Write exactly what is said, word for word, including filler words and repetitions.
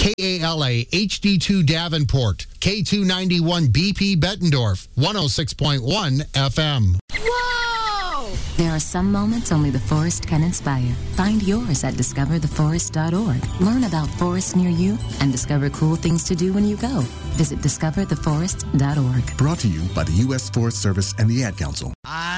K A L A H D two Davenport, K two ninety-one B P Bettendorf, one oh six point one F M. Whoa! There are some moments only the forest can inspire. Find yours at discover the forest dot org. Learn about forests near you and discover cool things to do when you go. Visit discover the forest dot org. Brought to you by the U S Forest Service and the Ad Council.